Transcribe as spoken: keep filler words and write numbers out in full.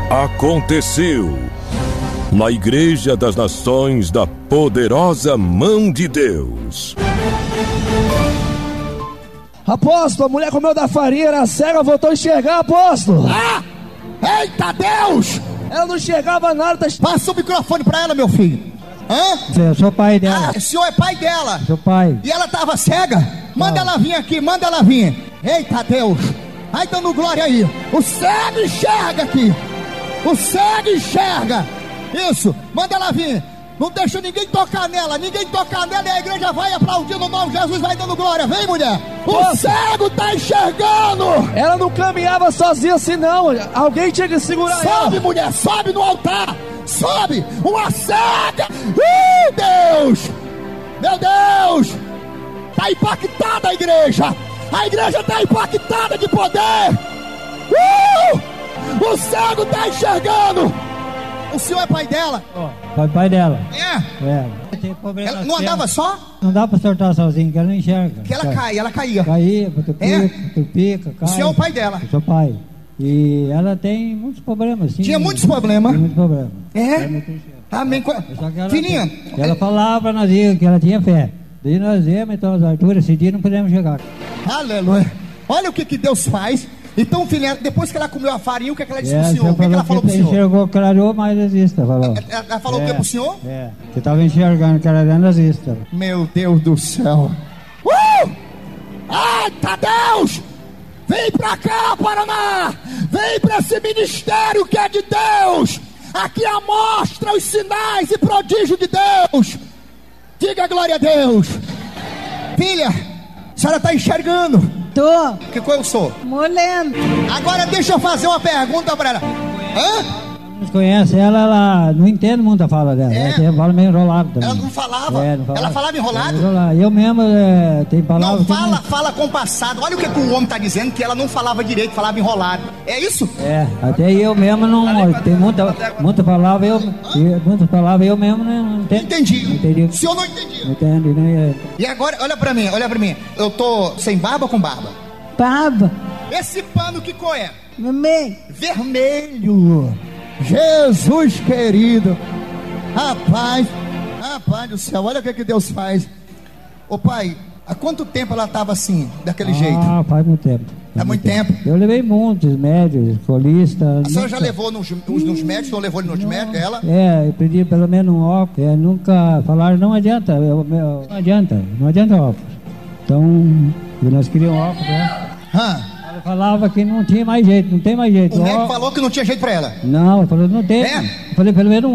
Aconteceu na Igreja das Nações da Poderosa Mão de Deus. Apóstolo, a mulher comeu da farinha, era cega, voltou a enxergar, apóstolo. Ah! Eita Deus! Ela não enxergava nada. Passa o microfone pra ela, meu filho. Hã? Eu sou pai dela. Ah, o senhor é pai dela. Sou pai. E ela tava cega? Manda ela vir aqui, manda ela vir. Eita Deus! Vai dando glória aí. O cego enxerga aqui. O cego enxerga. Isso, manda ela vir. Não deixa ninguém tocar nela. Ninguém tocar nela e a igreja vai aplaudindo o nome de Jesus, vai dando glória. Vem, mulher. O Nossa. cego tá enxergando. Ela não caminhava sozinha assim não. Alguém tinha que segurar ela. Sobe, mulher, sobe no altar. Sobe, uma cega. Uh, Deus. Meu Deus. Tá impactada a igreja. A igreja tá impactada de poder. Uh, o cego tá enxergando. O senhor é pai dela? Oh, pai, pai dela. É? É. Tem problema. Ela não andava só? Não dá pra soltar sozinho, que ela não enxerga. Que ela cai, ela caía. Caía, tupica, É? tupica, cai. O senhor é o pai dela? Eu sou pai. E ela tem muitos problemas, sim. Tinha muitos problemas? Tinha muitos problemas. É? Ela não tem enxerga. Amém. Só que ela, Filhinha. ela falava pra nós ir, que ela tinha fé. Daí nós viemos, então as alturas, esse dia não podemos chegar. Aleluia. Olha o que, que Deus faz. Então, filhinha, depois que ela comeu a farinha, o que, é que ela disse É, pro senhor? O que, é que ela falou pro senhor? Enxergou, clareou, mas existe, falou. Ela, ela falou é, o que pro senhor? É, que estava enxergando, que era dentro existe. Meu Deus do céu. Uh! Eita Deus! Vem pra cá, Paraná! Vem pra esse ministério que é de Deus! Aqui mostra os sinais e prodígios de Deus! Diga glória a Deus! Filha, a senhora tá enxergando? Tô. Que coisa eu sou? Molendo. Agora deixa eu fazer uma pergunta pra ela. Hã? Não conhece ela, ela não entende muito a fala dela. É? Ela tem, fala meio enrolado também. Ela não falava? É, não falava. Ela falava enrolado? enrolado. Eu mesmo, é, tem palavras... Não, que fala, fala compassado. Olha o que, que o homem tá dizendo, que ela não falava direito, falava enrolado. É isso? É, até eu mesmo não... Tem muita, muita palavra, eu... Muitas palavras eu mesmo não entendo. Entendi. Não entendi. O senhor não entendia. Não entendo, né? E agora, olha pra mim, olha pra mim. Eu tô sem barba ou com barba? Baba. Esse pano que cor é? Mamãe. Vermelho. Jesus querido. Rapaz, rapaz do céu, olha o que, que Deus faz. Ô pai, há quanto tempo ela estava assim, daquele ah, jeito? Ah, faz muito tempo. Há muito tempo? Eu levei muitos médicos, colistas. A senhora já levou nos, nos, nos médicos, não levou nos médicos, ela? É, eu pedi pelo menos um óculos. É, nunca falaram, não adianta, eu, eu, não adianta, não adianta óculos. Então, nós queríamos óculos, né? Hã? Ela falava que não tinha mais jeito, não tem mais jeito. O médico Ó, falou que não tinha jeito pra ela? não, eu falei, não tem. É? Eu falei, pelo menos um